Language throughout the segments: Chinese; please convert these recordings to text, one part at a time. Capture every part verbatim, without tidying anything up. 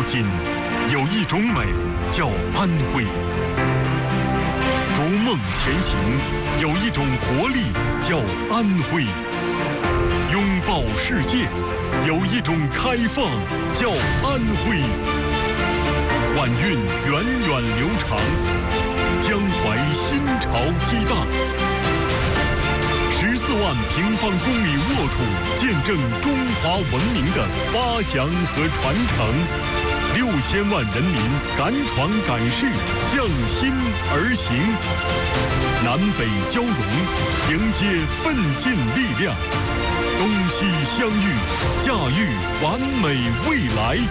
今，有一种美叫安徽；逐梦前行，有一种活力叫安徽；拥抱世界，有一种开放叫安徽。晚运源远流长，江淮新潮激荡。十四万平方公里沃土，见证中华文明的发祥和传承。六千万人民敢闯敢试，向心而行。南北交融，迎接奋进力量。东西相遇，驾驭完美未来。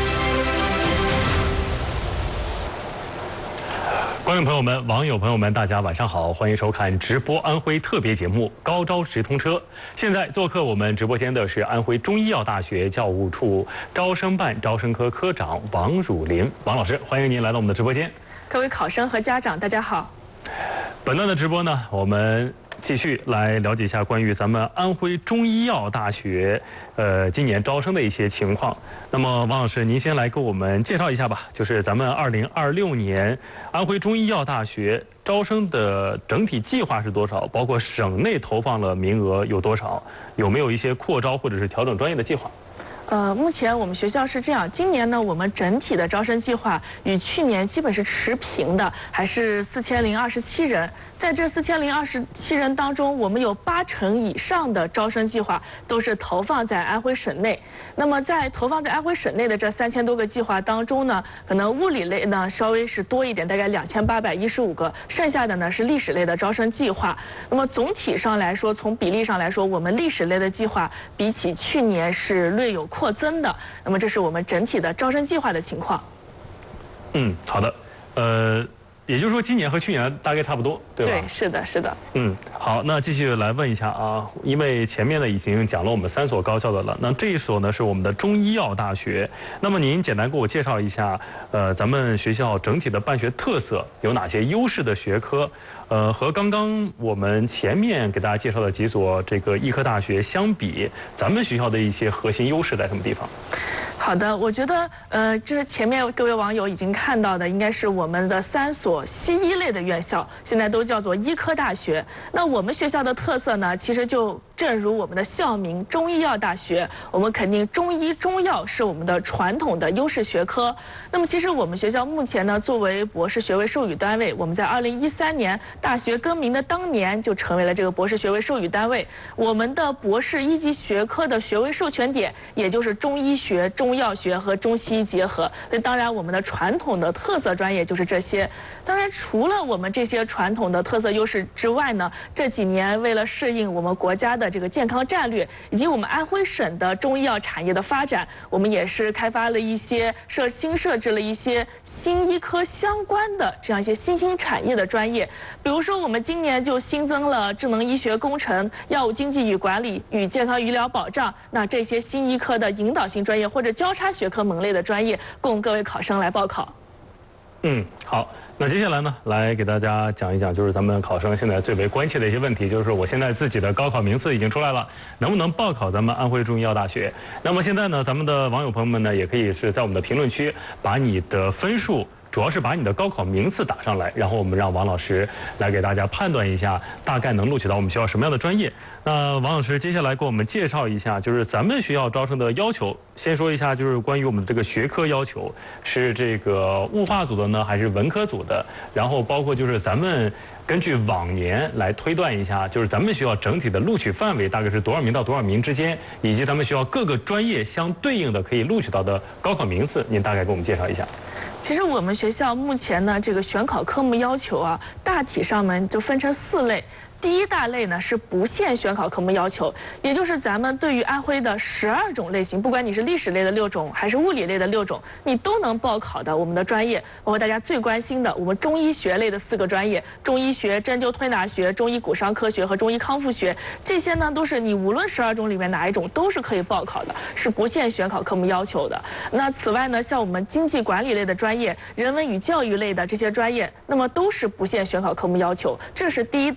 观众朋友们、网友朋友们，大家晚上好，欢迎收看直播安徽特别节目《高招直通车》。现在做客我们直播间的是安徽中医药大学教务处招生办招生科科长王汝霖，王老师，欢迎您来到我们的直播间。 各位考生和家长，大家好。 本段的直播呢，我们继续来了解一下关于咱们安徽中医药大学，呃，今年招生的一些情况。那么，王老师，您先来给我们介绍一下吧，就是咱们二零二六年安徽中医药大学招生的整体计划是多少？包括省内投放了名额有多少？有没有一些扩招或者是调整专业的计划？ 呃，目前我们学校是这样，今年呢，我们整体的招生计划与去年基本是持平的，还是四千零二十七人。在这四千零二十七人当中，我们有八成以上的招生计划都是投放在安徽省内。那么在投放在安徽省内的这三千多个计划当中呢，可能物理类呢稍微是多一点，大概两千八百一十五个，剩下的呢是历史类的招生计划。那么总体上来说，从比例上来说，我们历史类的计划比起去年是略有扩增的。那么这是我们整体的招生计划的情况。 嗯，好的，呃。也就是说，今年和去年大概差不多，对吧？ 对，是的，是的。 嗯，好，那继续来问一下啊，因为前面呢已经讲了我们三所高校的了，那这一所呢是我们的中医药大学。那么您简单给我介绍一下，呃，咱们学校整体的办学特色有哪些优势的学科？呃，和刚刚我们前面给大家介绍的几所这个医科大学相比，咱们学校的一些核心优势在什么地方？ 好的，我觉得呃，就是前面各位网友已经看到的，应该是我们的三所西医类的院校，现在都叫做医科大学。那我们学校的特色呢，其实就正如我们的校名中医药大学，我们肯定中医中药是我们的传统的优势学科。那么其实我们学校目前呢，作为博士学位授予单位，我们在二零一三年大学更名的当年就成为了这个博士学位授予单位。我们的博士一级学科的学位授权点，也就是中医学、中药学和中西医结合。那当然，我们的传统的特色专业就是这些。当然，除了我们这些传统的特色优势之外呢，这几年为了适应我们国家的这个健康战略，以及我们安徽省的中医药产业的发展，我们也是开发了一些设新设置了一些新医科相关的这样一些新兴产业的专业。比如说，我们今年就新增了智能医学工程、药物经济与管理与健康医疗保障，那这些新医科的引导性专业或者交叉学科门类的专业，供各位考生来报考。 嗯，好。那接下来呢，来给大家讲一讲，就是咱们考生现在最为关切的一些问题，就是我现在自己的高考名次已经出来了，能不能报考咱们安徽中医药大学？那么现在呢，咱们的网友朋友们呢，也可以是在我们的评论区把你的分数，主要是把你的高考名次打上来，然后我们让王老师来给大家判断一下，大概能录取到我们学校什么样的专业。那王老师接下来给我们介绍一下，就是咱们学校招生的要求。先说一下，就是关于我们的这个学科要求，是这个物化组的呢，还是文科组的？然后包括就是咱们根据往年来推断一下，就是咱们学校整体的录取范围大概是多少名到多少名之间，以及咱们学校各个专业相对应的可以录取到的高考名次，您大概给我们介绍一下。 其实我们学校目前呢，这个选考科目要求啊，大体上面就分成四类。第一大类呢是不限选考科目要求，也就是咱们对于安徽的十二种类型，不管你是历史类的六种还是物理类的六种，你都能报考的我们的专业，包括大家最关心的我们中医学类的四个专业：中医学、针灸推拿学、中医骨伤科学和中医康复学。这些呢都是你无论十二种里面哪一种都是可以报考的，是不限选考科目要求的。那此外呢，像我们经济管理类的专业、人文与教育类的这些专业，那么都是不限选考科目要求，这是第一大类。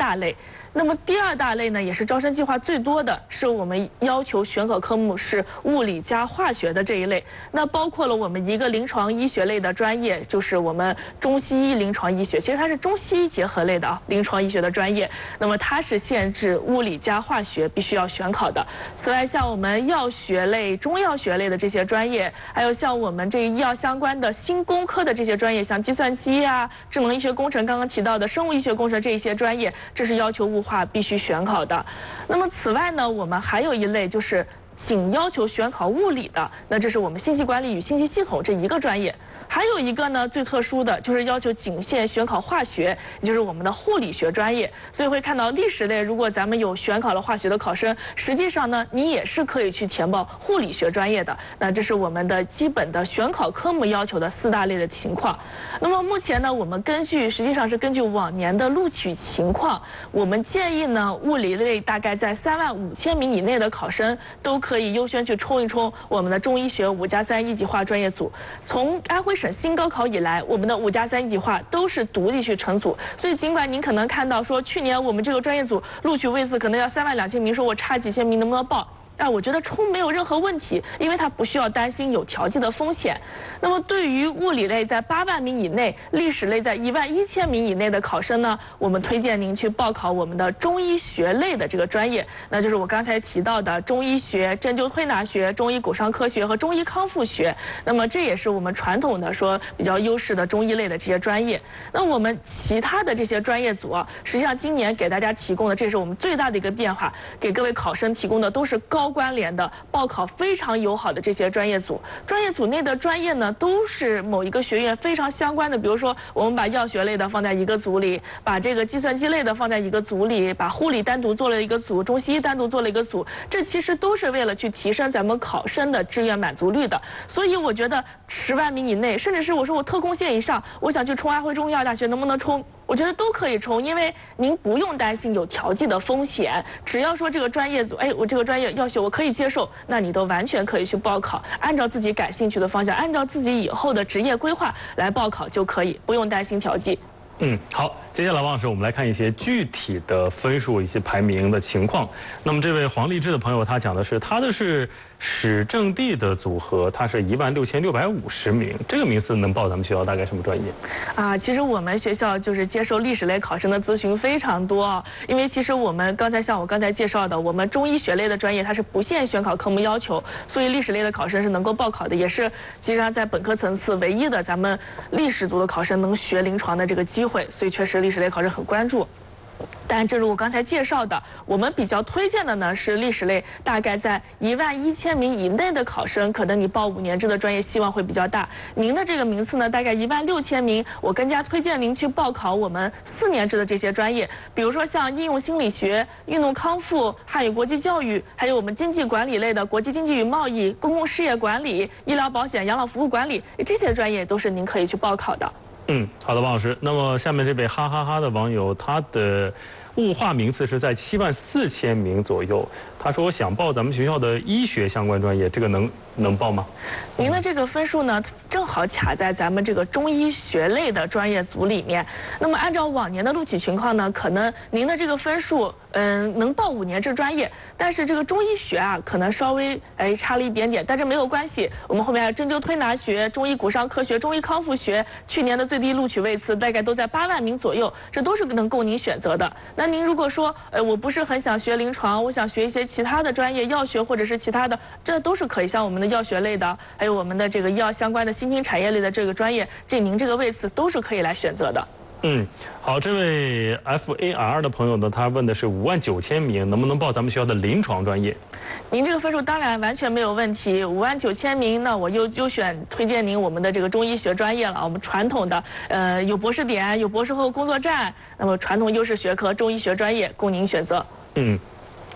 那么第二大类呢，也是招生计划最多的，是我们要求选考科目是物理加化学的这一类。那包括了我们一个临床医学类的专业，就是我们中西医临床医学，其实它是中西医结合类的啊，临床医学的专业。那么它是限制物理加化学必须要选考的。此外，像我们药学类、中药学类的这些专业，还有像我们这医药相关的新工科的这些专业，像计算机啊、智能医学工程，刚刚提到的生物医学工程这一些专业，这是要求物化必须选考的。那么此外呢，我们还有一类就是仅要求选考物理的，那这是我们信息管理与信息系统这一个专业。还有一个呢，最特殊的就是要求仅限选考化学，也就是我们的护理学专业。所以会看到历史类，如果咱们有选考了化学的考生，实际上呢，你也是可以去填报护理学专业的。那这是我们的基本的选考科目要求的四大类的情况。那么目前呢，我们根据实际上是根据往年的录取情况，我们建议呢，物理类大概在三万五千名以内的考生都可以优先去冲一冲我们的中医学五加三一级化专业组。从安徽省新高考以来，我们的五加三一级化都是独立去成组，所以尽管您可能看到说去年我们这个专业组录取位次可能要三万两千名，说我差几千名能不能报？啊，我觉得冲没有任何问题，因为它不需要担心有调剂的风险。那么对于物理类在八万名以内，历史类在一万一千名以内的考生呢，我们推荐您去报考我们的中医学类的这个专业，那就是我刚才提到的中医学、针灸推拿学、中医骨伤科学和中医康复学。那么这也是我们传统的说比较优势的中医类的这些专业。那我们其他的这些专业组啊，实际上今年给大家提供的，这是我们最大的一个变化，给各位考生提供的都是高关联的报考非常友好的这些专业组，专业组内的专业呢，都是某一个学院非常相关的。比如说，我们把药学类的放在一个组里，把这个计算机类的放在一个组里，把护理单独做了一个组，中西医单独做了一个组，这其实都是为了去提升咱们考生的志愿满足率的。所以我觉得十万名以内，甚至是我说我特供线以上，我想去冲安徽中医药大学，能不能冲？我觉得都可以冲，因为您不用担心有调剂的风险，只要说这个专业组，哎，我这个专业药学我可以接受，那你都完全可以去报考，按照自己感兴趣的方向，按照自己以后的职业规划来报考就可以，不用担心调剂。 嗯，好，接下来王老师，我们来看一些具体的分数以及排名的情况。那么这位黄立志的朋友，他讲的是他的是史政地的组合，他是一万六千六百五十名，这个名次能报咱们学校大概什么专业？ 啊，其实我们学校就是接受历史类考生的咨询非常多啊，因为其实我们刚才像我刚才介绍的，我们中医学类的专业它是不限选考科目要求，所以历史类的考生是能够报考的，也是其实上在本科层次唯一的咱们历史组的考生能学临床的这个机会。所以确实历史类考生很关注。但正如我刚才介绍的，我们比较推荐的呢是历史类，大概在一万一千名以内的考生，可能你报五年制的专业希望会比较大。您的这个名次呢，大概一万六千名，我更加推荐您去报考我们四年制的这些专业，比如说像应用心理学、运动康复、汉语国际教育，还有我们经济管理类的国际经济与贸易、公共事业管理、医疗保险、养老服务管理，这些专业都是您可以去报考的。 嗯，好的，王老师。那么下面这位哈哈哈的网友，他的物化名次是在七万四千名左右。他说我想报咱们学校的医学相关专业，这个能能报吗？ 您的这个分数呢，正好卡在咱们这个中医学类的专业组里面。那么按照往年的录取情况呢，可能您的这个分数，嗯，能报五年制专业，但是这个中医学啊，可能稍微哎差了一点点，但这没有关系。我们后面还有针灸推拿学、中医骨伤科学、中医康复学，去年的最低录取位次大概都在八万名左右，这都是能供您选择的。那您如果说，呃，我不是很想学临床，我想学一些其他的专业，药学或者是其他的，这都是可以。像我们的药学类的，还有我们的这个医药相关的新兴产业类的这个专业，这您这个位次都是可以来选择的。 嗯，好，这位 F A R 的朋友呢，他问的是五万九千名，能不能报咱们学校的临床专业？ 您这个分数当然完全没有问题，五万九千名，那我优优选推荐您我们的这个中医学专业了，我们传统的呃有博士点、有博士后工作站，那么传统优势学科中医学专业供您选择。 嗯。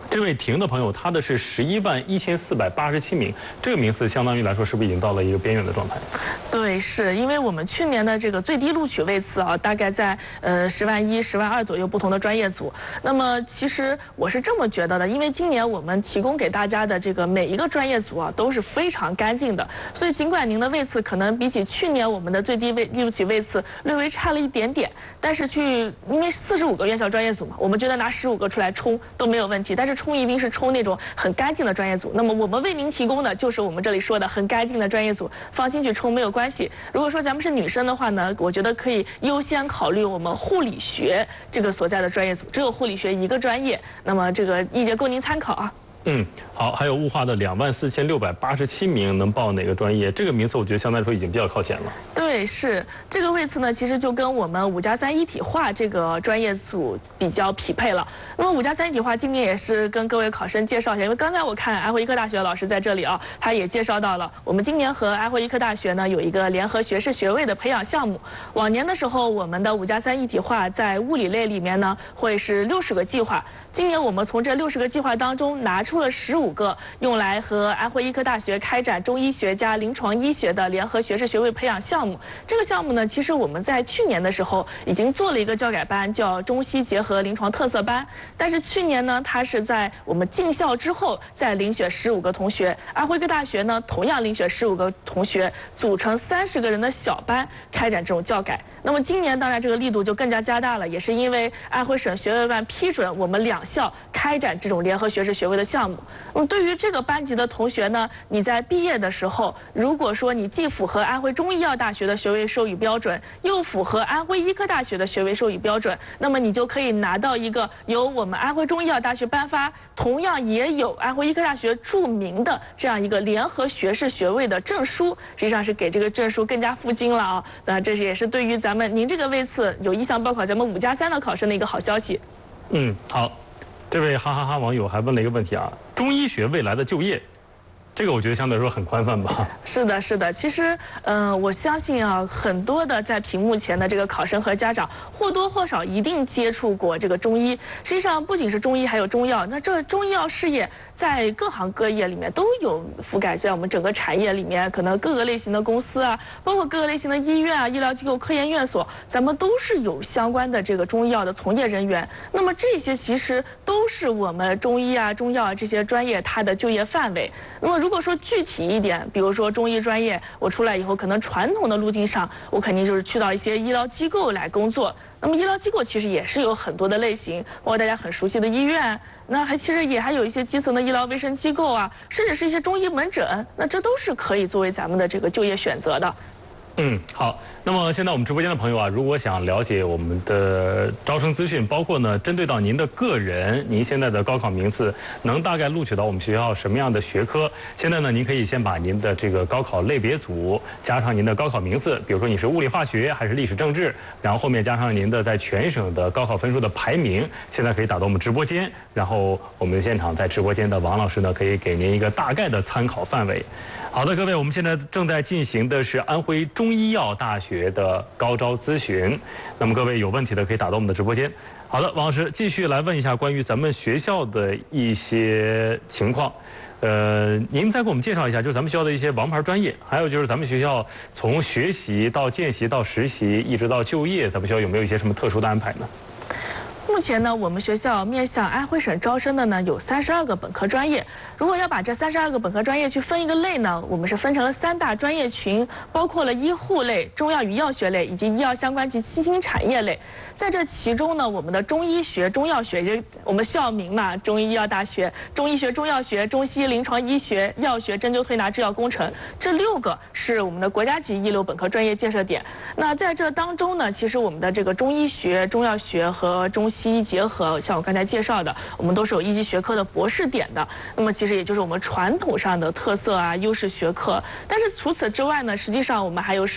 这位婷的朋友，他的是十一万一千四百八十七名，这个名次相当于来说，是不是已经到了一个边缘的状态？ 对，是因为我们去年的这个最低录取位次啊，大概在呃十万一、十万二左右不同的专业组。那么其实我是这么觉得的，因为今年我们提供给大家的这个每一个专业组啊都是非常干净的，所以尽管您的位次可能比起去年我们的最低位录取位次略微差了一点点，但是去因为四十五个院校专业组嘛，我们觉得拿十五个出来冲都没有问题，但是冲一定是冲那种很干净的专业组。那么我们为您提供的就是我们这里说的很干净的专业组，放心去冲没有关系。如果说咱们是女生的话呢，我觉得可以优先考虑我们护理学这个所在的专业组，只有护理学一个专业，那么这个意见供您参考啊。 嗯，好，还有物化的两万四千六百八十七名能报哪个专业？这个名次我觉得相对来说已经比较靠前了。 对，是这个位次呢，其实就跟我们五加三一体化这个专业组比较匹配了。那么五加三一体化今年也是跟各位考生介绍一下，因为刚才我看安徽医科大学老师在这里啊，他也介绍到了，我们今年和安徽医科大学呢有一个联合学士学位的培养项目。往年的时候，我们的五加三一体化在物理类里面呢会是六十个计划，今年我们从这六十个计划当中拿出了十五个用来和安徽医科大学开展中医学加临床医学的联合学士学位培养项目。这个项目呢，其实我们在去年的时候已经做了一个教改班，叫中西结合临床特色班。但是去年呢，它是在我们进校之后再遴选十五个同学，安徽医科大学呢同样遴选十五个同学，组成三十个人的小班开展这种教改。那么今年当然这个力度就更加加大了，也是因为安徽省学位办批准我们两校开展这种联合学士学位的项目。那么对于这个班级的同学呢，你在毕业的时候，如果说你既符合安徽中医药大学的学位授予标准，又符合安徽医科大学的学位授予标准，那么你就可以拿到一个由我们安徽中医药大学颁发，同样也有安徽医科大学注明的这样一个联合学士学位的证书。实际上是给这个证书更加付金了啊！那这是也是对于咱们您这个位次有意向报考咱们五加三的考生的一个好消息。 嗯，好，这位哈哈哈网友还问了一个问题啊，中医学未来的就业。这个我觉得相对来说很宽泛吧。 是的，是的。其实，嗯、呃，我相信啊，很多的在屏幕前的这个考生和家长，或多或少一定接触过这个中医。实际上，不仅是中医，还有中药。那这中医药事业在各行各业里面都有覆盖，在我们整个产业里面，可能各个类型的公司啊，包括各个类型的医院啊、医疗机构、科研院所，咱们都是有相关的这个中医药的从业人员。那么这些其实都是我们中医啊、中药啊这些专业它的就业范围。那么如果说具体一点，比如说中医专业，我出来以后，可能传统的路径上，我肯定就是去到一些医疗机构来工作。那么医疗机构其实也是有很多的类型，包括大家很熟悉的医院，那还其实也还有一些基层的医疗卫生机构啊，甚至是一些中医门诊，那这都是可以作为咱们的这个就业选择的。 嗯，好。那么现在我们直播间的朋友啊，如果想了解我们的招生资讯，包括呢针对到您的个人，您现在的高考名次能大概录取到我们学校什么样的学科？现在呢，您可以先把您的这个高考类别组加上您的高考名次，比如说你是物理化学还是历史政治，然后后面加上您的在全省的高考分数的排名，现在可以打到我们直播间，然后我们现场在直播间的王老师呢，可以给您一个大概的参考范围。好的，各位，我们现在正在进行的是安徽中医药大学的高招咨询。那么各位有问题的可以打到我们的直播间。好的，王老师继续来问一下关于咱们学校的一些情况。呃，您再给我们介绍一下，就是咱们学校的一些王牌专业，还有就是咱们学校从学习到见习到实习一直到就业，咱们学校有没有一些什么特殊的安排呢？ 目前呢，我们学校面向安徽省招生的呢有三十二个本科专业。如果要把这三十二个本科专业去分一个类呢，我们是分成了三大专业群，包括了医护类、中药与药学类以及医药相关及新兴产业类。在这其中呢，我们的中医学、中药学，也就我们校名嘛，中医药大学，中医学、中药学、中西临床医学、药学、针灸推拿、制药工程，这六个是我们的国家级一流本科专业建设点。那在这当中呢，其实我们的这个中医学、中药学和中西医结合，像我刚才介绍的，我们都是有一级学科的博士点的。那么其实也就是我们传统上的特色啊、优势学科。但是除此之外呢，实际上我们还有